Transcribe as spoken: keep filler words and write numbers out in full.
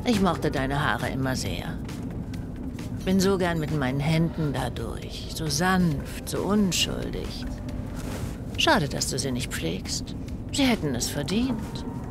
Ich mochte deine Haare immer sehr. Bin so gern mit meinen Händen dadurch. So sanft, so unschuldig. Schade, dass du sie nicht pflegst. Sie hätten es verdient.